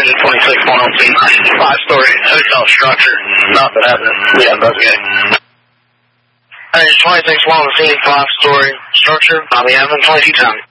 Engine 26 1 on scene. 5-story hotel structure. Not that happened. Yeah, that's okay. Engine 26 1 on scene, 5-story structure. I'll be having 22 time.